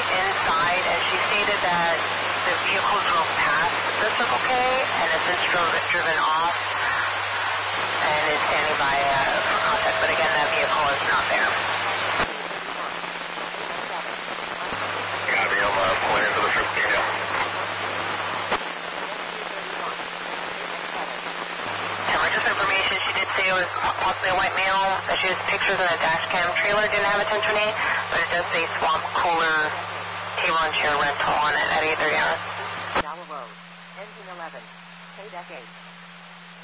inside, and she stated that the vehicle drove past the Circle K and has since driven off and is standing by for contact. But again, that vehicle is not there. Copy, I'm pointing to the Circle K now. Just information, she did say it was possibly a white male, that she has pictures in a dash cam. Trailer didn't have attention, but it does say Swamp Cooler Table and Chair Rental on it at 8:30 hours.